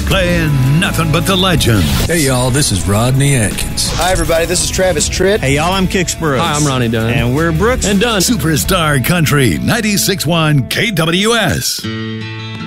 playing nothing but the legends. Hey, y'all, this is Rodney Atkins. Hi, everybody, this is Travis Tritt. Hey, y'all, I'm Kix Brooks. Hi, I'm Ronnie Dunn. And we're Brooks and Dunn. Superstar Country, 96.1 KWS.